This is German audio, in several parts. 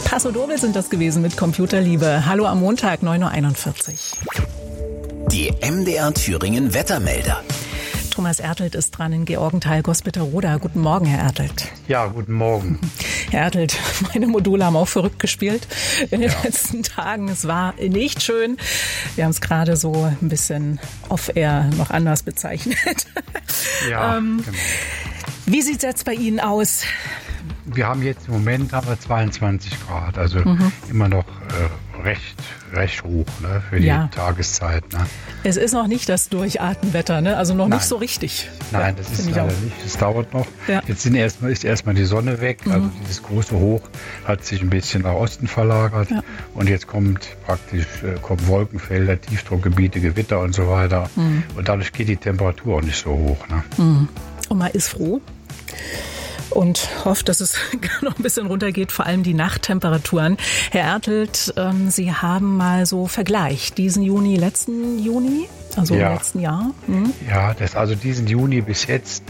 Paso Doble sind das gewesen mit Computerliebe. Hallo am Montag, 9.41 Uhr. Die MDR Thüringen Wettermelder. Thomas Ertelt ist dran in Georgenthal, Gospitteroda. Guten Morgen, Herr Ertelt. Ja, guten Morgen. Herr Ertelt, meine Module haben auch verrückt gespielt in den letzten Tagen. Es war nicht schön. Wir haben es gerade so ein bisschen off-air noch anders bezeichnet. Ja, genau. Wie sieht es jetzt bei Ihnen aus? Wir haben jetzt im Moment 22 Grad, also immer noch recht hoch, ne, für die Tageszeit. Ne. Es ist noch nicht das Durchatmenwetter, ne? Also noch nicht so richtig. Nein, das ist leider nicht. Das dauert noch. Ja. Jetzt ist erstmal die Sonne weg. Also dieses große Hoch hat sich ein bisschen nach Osten verlagert. Ja. Und jetzt kommen Wolkenfelder, Tiefdruckgebiete, Gewitter und so weiter. Und dadurch geht die Temperatur auch nicht so hoch. Ne. Und man ist froh und hofft, dass es noch ein bisschen runtergeht, vor allem die Nachttemperaturen. Herr Ertelt, Sie haben mal so Vergleich, diesen Juni, letzten Juni, also im letzten Jahr. Ja, diesen Juni bis jetzt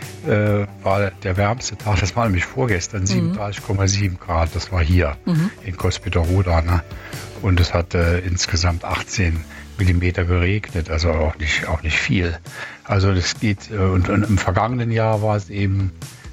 war der wärmste Tag, das war nämlich vorgestern, 37,7 Grad, das war hier in Gospitteroda. Ne? Und es hat insgesamt 18 Millimeter geregnet, also auch nicht viel. Also das geht, und im vergangenen Jahr war es eben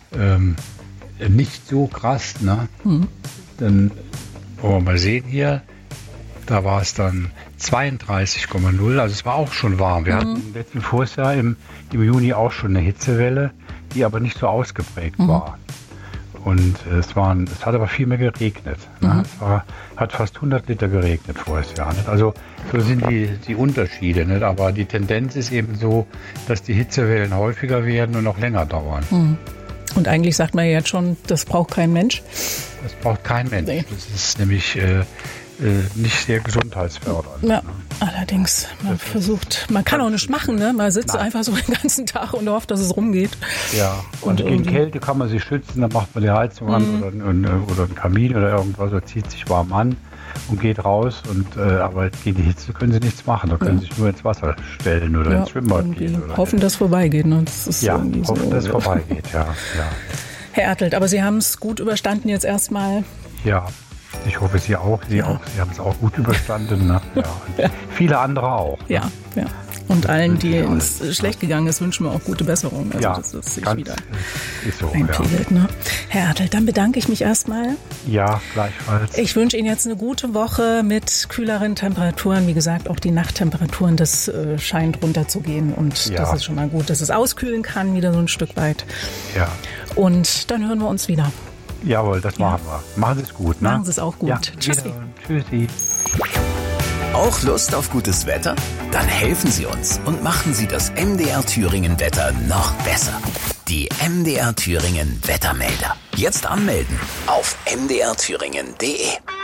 nicht so krass, ne? Dann wollen wir mal sehen hier, da war es dann 32,0, also es war auch schon warm. Wir hatten letzten Vorjahr im Juni auch schon eine Hitzewelle, die aber nicht so ausgeprägt war. Und es hat aber viel mehr geregnet. Ne? Es hat fast 100 Liter geregnet vorher. Nicht? Also so sind die Unterschiede. Nicht? Aber die Tendenz ist eben so, dass die Hitzewellen häufiger werden und auch länger dauern. Und eigentlich sagt man ja jetzt schon, das braucht kein Mensch. Das braucht kein Mensch. Nee. Das ist nämlich nicht sehr gesundheitsfördernd. Ja, allerdings. Man kann auch nichts machen, ne? Man sitzt einfach so den ganzen Tag und hofft, dass es rumgeht. Ja, und gegen Kälte kann man sich schützen, dann macht man die Heizung an oder einen Kamin oder irgendwas, oder zieht sich warm an und geht raus. Aber gegen die Hitze können sie nichts machen, da können sie sich nur ins Wasser stellen oder ins Schwimmbad gehen. Oder hoffen, dass es vorbeigeht. Ne? Das ist hoffen, dass es vorbeigeht, ja. Herr Ertelt, aber Sie haben es gut überstanden jetzt erstmal. Ja. Ich hoffe, Sie auch. Sie haben es auch gut überstanden. Ne? Ja. Viele andere auch. Ne? Ja. Und allen, denen es schlecht gegangen ist, wünschen wir auch gute Besserung. Also, dass es sich wieder einpegelt. Ne? Herr Ertelt, dann bedanke ich mich erstmal. Ja, gleichfalls. Ich wünsche Ihnen jetzt eine gute Woche mit kühleren Temperaturen. Wie gesagt, auch die Nachttemperaturen, das scheint runterzugehen. Und das ist schon mal gut, dass es auskühlen kann, wieder so ein Stück weit. Ja. Und dann hören wir uns wieder. Jawohl, das machen wir. Machen Sie es gut. Ne? Machen Sie es auch gut. Ja, Tschüssi. Tschüssi. Auch Lust auf gutes Wetter? Dann helfen Sie uns und machen Sie das MDR Thüringen Wetter noch besser. Die MDR Thüringen Wettermelder. Jetzt anmelden auf mdrthüringen.de.